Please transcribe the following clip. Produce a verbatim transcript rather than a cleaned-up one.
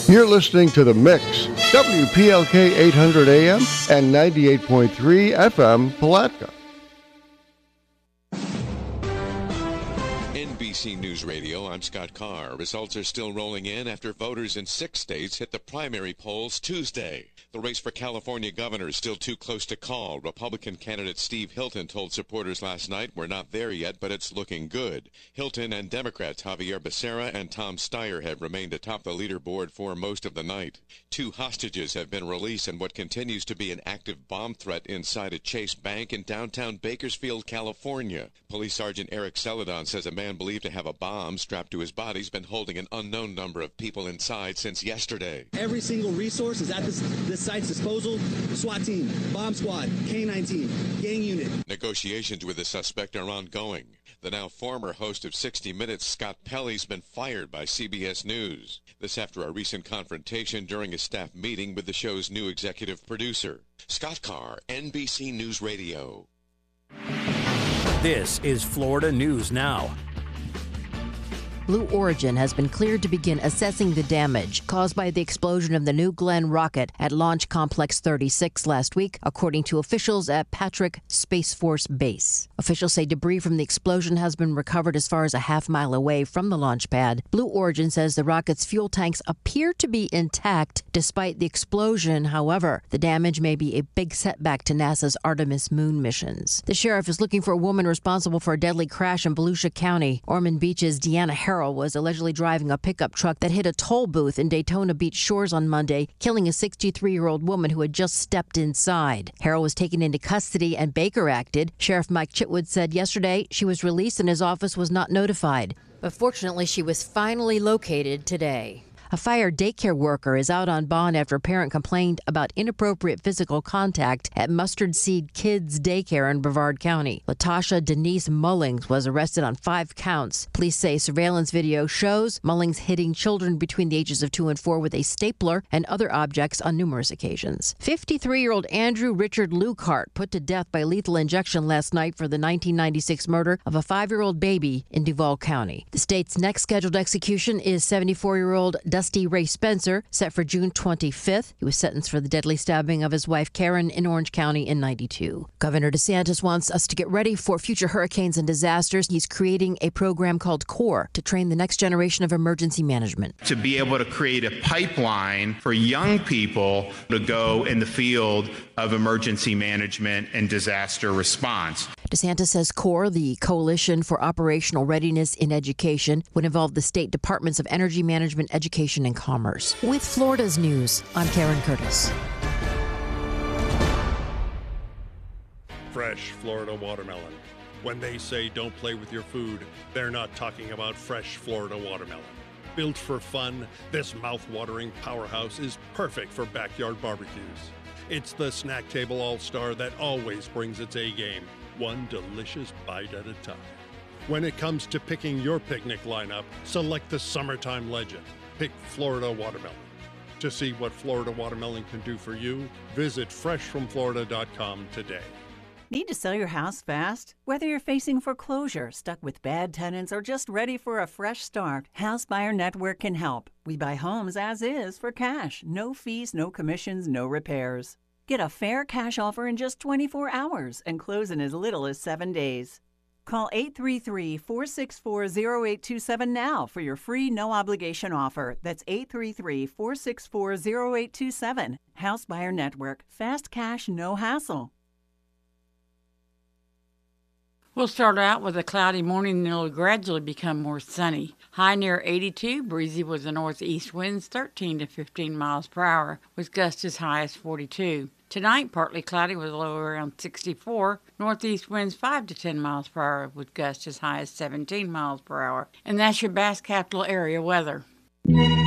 You're listening to The Mix, W P L K eight hundred A M and ninety-eight point three F M, Palatka. N B C News Radio, I'm Scott Carr. Results are still rolling in after voters in six states hit the primary polls Tuesday. The race for California governor is still too close to call. Republican candidate Steve Hilton told supporters last night, "We're not there yet, but it's looking good." Hilton and Democrats Javier Becerra and Tom Steyer have remained atop the leaderboard for most of the night. Two hostages have been released in what continues to be an active bomb threat inside a Chase Bank in downtown Bakersfield, California. Police Sergeant Eric Celadon says a man believed to have a bomb strapped to his body has been holding an unknown number of people inside since yesterday. Every single resource is at this, this site's disposal. SWAT team, bomb squad, K nine team, gang unit. Negotiations with the suspect are ongoing. The now former host of sixty minutes, Scott Pelley's been fired by C B S News. This after a recent confrontation during a staff meeting with the show's new executive producer. Scott Carr, N B C News Radio. This is Florida News Now. Blue Origin has been cleared to begin assessing the damage caused by the explosion of the New Glenn rocket at Launch Complex thirty-six last week, according to officials at Patrick Space Force Base. Officials say debris from the explosion has been recovered as far as a half mile away from the launch pad. Blue Origin says the rocket's fuel tanks appear to be intact despite the explosion. However, the damage may be a big setback to NASA's Artemis moon missions. The sheriff is looking for a woman responsible for a deadly crash in Volusia County. Ormond Beach's Deanna Harrell was allegedly driving a pickup truck that hit a toll booth in Daytona Beach Shores on Monday, killing a sixty-three-year-old woman who had just stepped inside. Harrell was taken into custody and Baker acted. Sheriff Mike Chitwood said yesterday she was released and his office was not notified. But fortunately, she was finally located today. A fire daycare worker is out on bond after a parent complained about inappropriate physical contact at Mustard Seed Kids Daycare in Brevard County. Latasha Denise Mullings was arrested on five counts. Police say surveillance video shows Mullings hitting children between the ages of two and four with a stapler and other objects on numerous occasions. fifty-three-year-old Andrew Richard Lukehart put to death by lethal injection last night for the nineteen ninety-six murder of a five-year-old baby in Duval County. The state's next scheduled execution is seventy-four-year-old Dusty Ray Spencer, set for June twenty-fifth. He was sentenced for the deadly stabbing of his wife Karen in Orange County in ninety-two. Governor DeSantis wants us to get ready for future hurricanes and disasters. He's creating a program called CORE to train the next generation of emergency management. To be able to create a pipeline for young people to go in the field of emergency management and disaster response. DeSantis says CORE, the Coalition for Operational Readiness in Education, would involve the state departments of energy management, education, and commerce. With Florida's news, I'm Karen Curtis. Fresh Florida watermelon. When they say don't play with your food, they're not talking about fresh Florida watermelon. Built for fun, this mouth-watering powerhouse is perfect for backyard barbecues. It's the snack table all-star that always brings its A-game, one delicious bite at a time. When it comes to picking your picnic lineup, select the summertime legend. Pick Florida watermelon. To see what Florida watermelon can do for you, visit fresh from florida dot com today. Need to sell your house fast? Whether you're facing foreclosure, stuck with bad tenants, or just ready for a fresh start, House Buyer Network can help. We buy homes as is for cash. No fees, no commissions, no repairs. Get a fair cash offer in just twenty-four hours and close in as little as seven days. Call eight three three, four six four, zero eight two seven now for your free no-obligation offer. That's eight three three, four six four, zero eight two seven. House Buyer Network. Fast cash, no hassle. We'll start out with a cloudy morning and it'll gradually become more sunny. High near eighty-two, breezy with the northeast winds thirteen to fifteen miles per hour, with gusts as high as forty-two. Tonight, partly cloudy with a low around sixty-four, northeast winds five to ten miles per hour, with gusts as high as seventeen miles per hour. And that's your Bass Capital area weather.